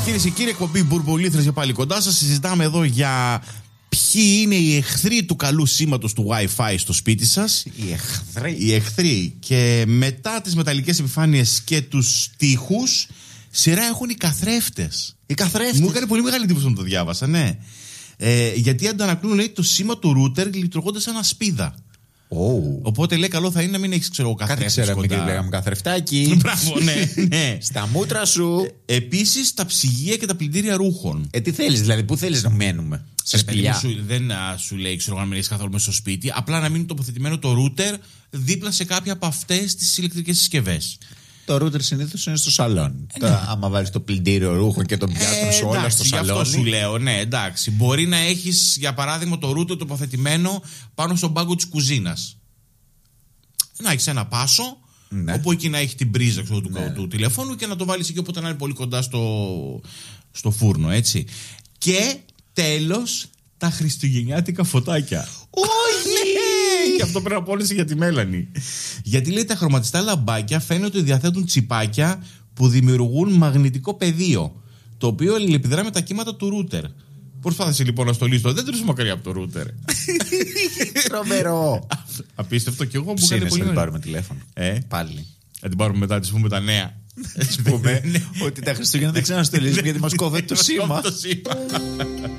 Κυρίες και κύριοι, εκπομπή Μπουρμπολίθρες για πάλι κοντά σας. Συζητάμε εδώ για ποιοι είναι οι εχθροί του καλού σήματος του Wi-Fi στο σπίτι σας. Οι εχθροί. Και μετά τις μεταλλικές επιφάνειες και τους τοίχους, σειρά έχουν οι καθρέφτες. Οι καθρέφτες. Μου έκανε πολύ μεγάλη εντύπωση όταν το διάβασα, ναι. Γιατί αντανακλούν, λέει, το σήμα του ρούτερ λειτουργώντας σαν ασπίδα. Οπότε λέει καλό θα είναι να μην έχεις, ξέρω, καθρέφτες. Κάτι ξέραμε και λέγαμε καθρεφτάκι. Μπράβο, ναι. Στα μούτρα σου. Επίσης τα ψυγεία και τα πλυντήρια ρούχων. Τι θέλεις, δηλαδή, πού θέλεις να μένουμε? Σε σπηλιά. Δεν σου λέει, ξέρω, να μην έχεις καθόλου μέσα στο σπίτι. Απλά να μείνει τοποθετημένο το ρούτερ δίπλα σε κάποια από αυτές τις ηλεκτρικές συσκευές. Το ρούτερ συνήθως είναι στο σαλόνι. Άμα βάλεις το πλυντήριο ρούχων και τον πιάτο σου όλα στο σαλόνι. Αυτό σου λέω, ναι, εντάξει. Μπορεί να έχεις, για παράδειγμα, το ρούτερ τοποθετημένο πάνω στον πάγκο της κουζίνας. Να έχεις ένα πάσο, όπου εκεί να έχει την πρίζα του τηλεφώνου και να το βάλεις εκεί όποτε να είναι πολύ κοντά στο φούρνο, έτσι. Και τέλος, τα χριστουγεννιάτικα φωτάκια. Όχι! Και αυτό πρέπει να πώλησε για τη Μέλανη. Γιατί λέει τα χρωματιστά λαμπάκια φαίνεται ότι διαθέτουν τσιπάκια που δημιουργούν μαγνητικό πεδίο, το οποίο αλληλεπιδρά με τα κύματα του ρούτερ. Προσπάθησε λοιπόν να στολίσει το δέντρο σου μακριά από το ρούτερ. Τρομερό. Απίστευτο και εγώ μου έκανε πολύ. Να την πάρουμε τηλέφωνο. Πάλι. Να την πάρουμε μετά, της πούμε τα νέα. Πούμε ότι τα Χριστούγεννα δεν ξαναστολίζουμε γιατί μας κόβεται το σήμα.